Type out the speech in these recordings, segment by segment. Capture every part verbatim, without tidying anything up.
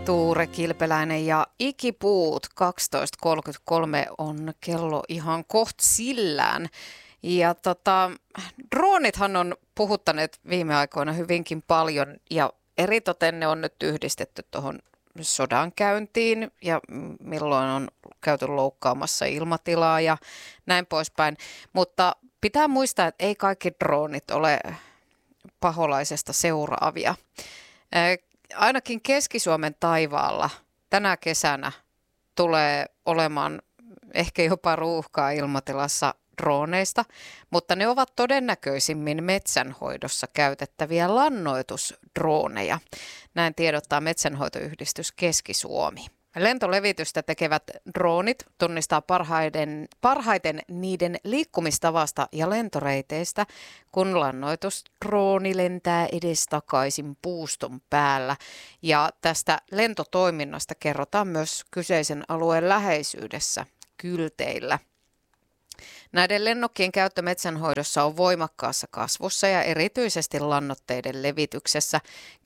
Tuure Kilpeläinen ja Ikipuut. kaksitoista kolmekymmentäkolme on kello ihan koht sillään. Ja tota, droonithan on puhuttaneet viime aikoina hyvinkin paljon ja eritoten ne on nyt yhdistetty tuohon sodankäyntiin ja milloin on käyty loukkaamassa ilmatilaa ja näin poispäin. Mutta pitää muistaa, että ei kaikki droonit ole paholaisesta seuraavia. Ainakin Keski-Suomen taivaalla tänä kesänä tulee olemaan ehkä jopa ruuhkaa ilmatilassa drooneista, mutta ne ovat todennäköisimmin metsänhoidossa käytettäviä lannoitusdrooneja. Näin tiedottaa Metsänhoitoyhdistys Keski-Suomi. Lentolevitystä tekevät droonit tunnistaa parhaiten, parhaiten niiden liikkumistavasta ja lentoreiteistä, kun lannoitusdrooni lentää edestakaisin puuston päällä. Ja tästä lentotoiminnasta kerrotaan myös kyseisen alueen läheisyydessä kylteillä. Näiden lennokkien käyttö metsänhoidossa on voimakkaassa kasvussa ja erityisesti lannoitteiden levityksessä.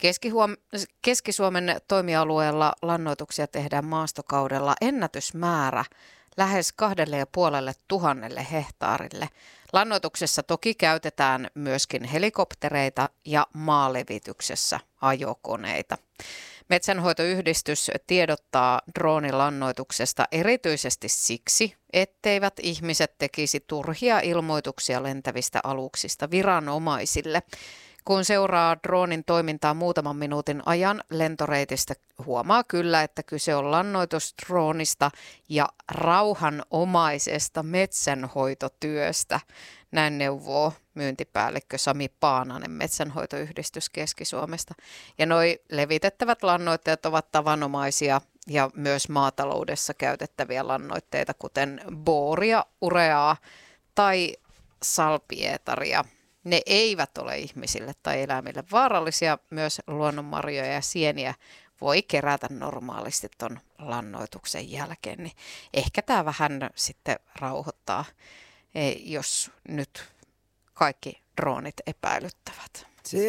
Keski-Suomen toimialueella lannoituksia tehdään maastokaudella ennätysmäärä lähes kahdelle ja puolelle tuhannelle hehtaarille. Lannoituksessa toki käytetään myöskin helikoptereita ja maalevityksessä ajokoneita. Metsänhoitoyhdistys tiedottaa droonilannoituksesta erityisesti siksi, etteivät ihmiset tekisi turhia ilmoituksia lentävistä aluksista viranomaisille. Kun seuraa droonin toimintaa muutaman minuutin ajan lentoreitistä, huomaa kyllä, että kyse on lannoitusdroonista ja rauhanomaisesta metsänhoitotyöstä. Näin neuvoo myyntipäällikkö Sami Paananen Metsänhoitoyhdistys Keski-Suomesta. Ja noi levitettävät lannoitteet ovat tavanomaisia ja myös maataloudessa käytettäviä lannoitteita, kuten booria, ureaa tai salpietaria. Ne eivät ole ihmisille tai eläimille vaarallisia. Myös luonnonmarjoja ja sieniä voi kerätä normaalisti ton lannoituksen jälkeen. Niin ehkä tämä vähän sitten rauhoittaa, jos nyt kaikki droonit epäilyttävät.